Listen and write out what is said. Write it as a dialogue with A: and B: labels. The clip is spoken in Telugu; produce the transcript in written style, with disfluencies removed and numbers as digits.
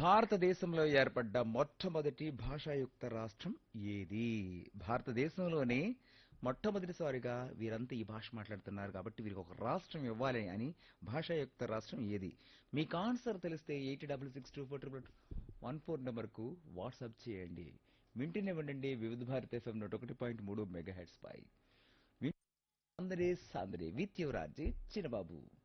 A: భారతదేశంలో ఏర్పడ్డ మొట్టమొదటి భాషాయుక్త రాష్ట్రం ఏది? భారతదేశంలోనే మొట్టమొదటిసారిగా వీరంతా ఈ భాష మాట్లాడుతున్నారు కాబట్టి వీరికి ఒక రాష్ట్రం ఇవ్వాలి అని భాషాయుక్త రాష్ట్రం ఏది? మీకు ఆన్సర్ తెలిస్తే 806624 నెంబర్కు వాట్సాప్ చేయండి. వింటూనే ఉండండి వివిధ భారత FM 101.3 megahertz pi. అందరే సాందరే with యువరాజే Chinnababu.